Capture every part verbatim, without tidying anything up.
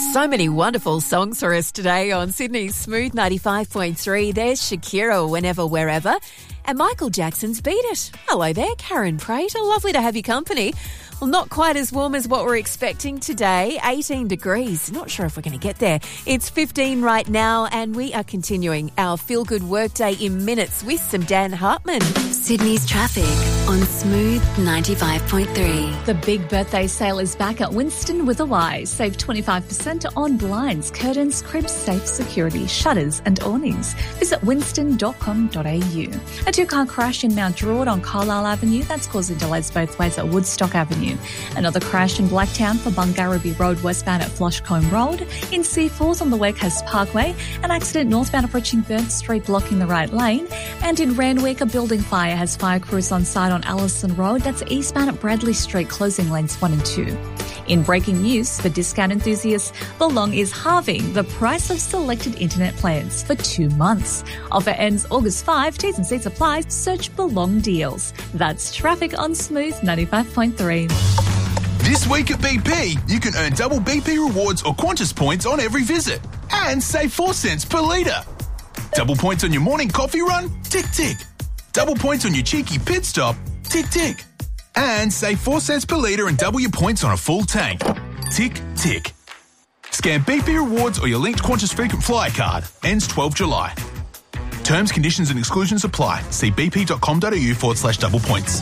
So many wonderful songs for us today on Sydney's Smooth ninety-five point three. There's Shakira, Whenever, Wherever, and Michael Jackson's Beat It. Hello there, Karen Prater. Lovely to have your company. Well, not quite as warm as what we're expecting today. eighteen degrees. Not sure if we're going to get there. It's fifteen right now, and we are continuing our feel-good workday in minutes with some Dan Hartman. Sydney's traffic on Smooth ninety-five point three. The big birthday sale is back at Winston with a Y. Save twenty-five percent on blinds, curtains, cribs, safe security, shutters and awnings. Visit winston dot com dot a u. A two-car crash in Mount Druitt on Carlisle Avenue. That's causing delays both ways at Woodstock Avenue. Another crash in Blacktown for Bungarraby Road westbound at Floshcombe Road. In Seaforth on the Wakehurst Parkway, an accident northbound approaching Burnt Street blocking the right lane. And in Randwick, a building fire has fire crews on site on Allison Road. That's eastbound at Bradley Street, closing lanes one and two. In breaking news, for discount enthusiasts, Belong is halving the price of selected internet plans for two months. Offer ends August fifth. T's and C's apply. Search Belong Deals. That's traffic on Smooth ninety-five point three. This week at B P, you can earn double B P rewards or Qantas points on every visit and save four cents per litre. Double points on your morning coffee run? Tick, tick. Double points on your cheeky pit stop? Tick, tick. And save four cents per litre and double your points on a full tank. Tick, tick. Scan B P rewards or your linked Qantas frequent flyer card. Ends twelfth of July. Terms, conditions and exclusions apply. See bp.com.au forward slash double points.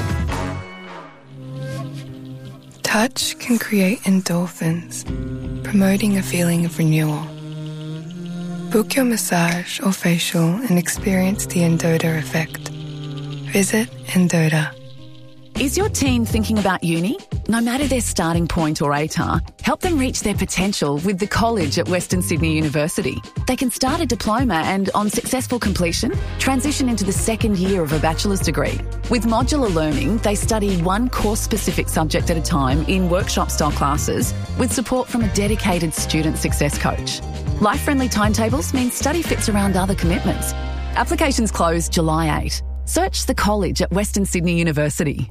Touch can create endorphins, promoting a feeling of renewal. Book your massage or facial and experience the Endota effect. Visit Endota. Is your teen thinking about uni? No matter their starting point or A T A R, help them reach their potential with the college at Western Sydney University. They can start a diploma and, on successful completion, transition into the second year of a bachelor's degree. With modular learning, they study one course-specific subject at a time in workshop-style classes with support from a dedicated student success coach. Life-friendly timetables mean study fits around other commitments. Applications close July eighth. Search the college at Western Sydney University.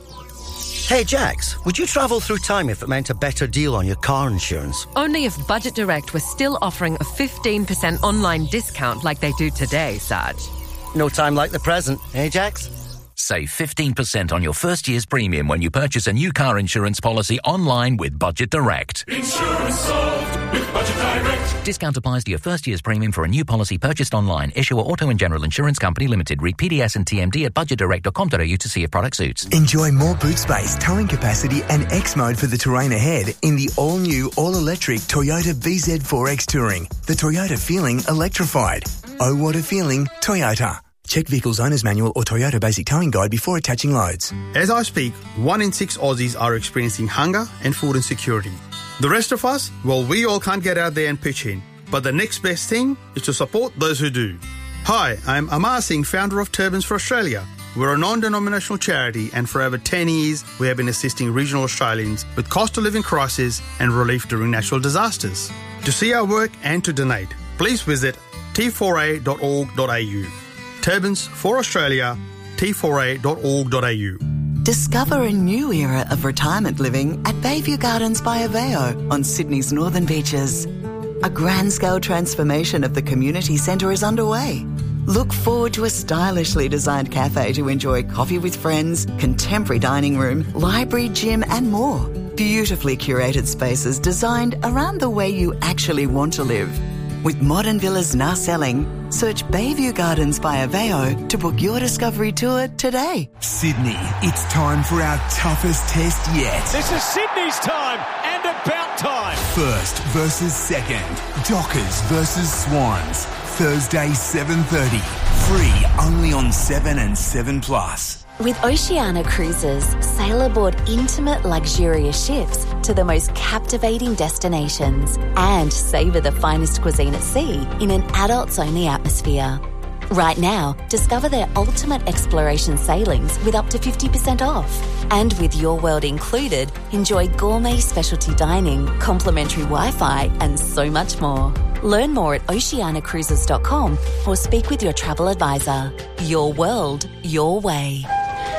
Hey Jax, would you travel through time if it meant a better deal on your car insurance? Only if Budget Direct was still offering a fifteen percent online discount like they do today, Saj. No time like the present, eh Jax? Save fifteen percent on your first year's premium when you purchase a new car insurance policy online with Budget Direct. Insurance solved with Budget Direct. Discount applies to your first year's premium for a new policy purchased online. Issuer Auto and General Insurance Company Limited. Read P D S and T M D at budget direct dot com dot a u to see if product suits. Enjoy more boot space, towing capacity and X-Mode for the terrain ahead in the all-new, all-electric Toyota B Z four X Touring. The Toyota feeling electrified. Oh, what a feeling, Toyota. Check Vehicle's Owner's Manual or Toyota Basic Towing Guide before attaching loads. As I speak, one in six Aussies are experiencing hunger and food insecurity. The rest of us, well, we all can't get out there and pitch in. But the next best thing is to support those who do. Hi, I'm Amar Singh, founder of Turbans for Australia. We're a non-denominational charity, and for over ten years, we have been assisting regional Australians with cost of living crisis and relief during natural disasters. To see our work and to donate, please visit t four a dot org dot a u. Turbans for Australia, t four a dot org dot a u. Discover a new era of retirement living at Bayview Gardens by Aveo on Sydney's northern beaches. A grand-scale transformation of the community centre is underway. Look forward to a stylishly designed cafe to enjoy coffee with friends, contemporary dining room, library, gym and more. Beautifully curated spaces designed around the way you actually want to live. With modern villas now selling, search Bayview Gardens by Aveo to book your discovery tour today. Sydney, it's time for our toughest test yet. This is Sydney's time and about time. First versus second. Dockers versus Swans. Thursday, seven thirty. Free only on seven and seven plus. With Oceania Cruises, sail aboard intimate, luxurious ships to the most captivating destinations and savour the finest cuisine at sea in an adults-only atmosphere. Right now, discover their ultimate exploration sailings with up to fifty percent off. And with Your World included, enjoy gourmet specialty dining, complimentary Wi-Fi and so much more. Learn more at oceania cruises dot com or speak with your travel advisor. Your world, your way.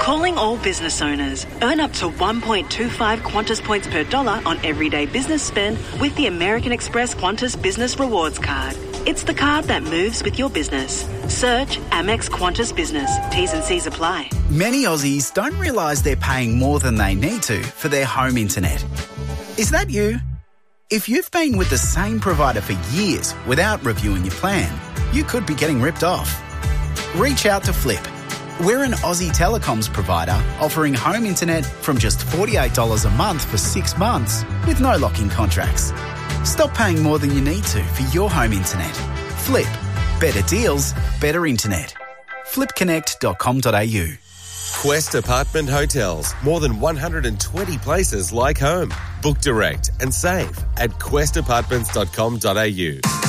Calling all business owners. Earn up to one point two five Qantas points per dollar on everyday business spend with the American Express Qantas Business Rewards Card. It's the card that moves with your business. Search Amex Qantas Business. T's and C's apply. Many Aussies don't realise they're paying more than they need to for their home internet. Is that you? If you've been with the same provider for years without reviewing your plan, you could be getting ripped off. Reach out to Flip. We're an Aussie telecoms provider offering home internet from just forty-eight dollars a month for six months with no lock-in contracts. Stop paying more than you need to for your home internet. Flip. Better deals, better internet. flip connect dot com dot a u. Quest Apartment Hotels. More than one hundred twenty places like home. Book direct and save at quest apartments dot com dot a u.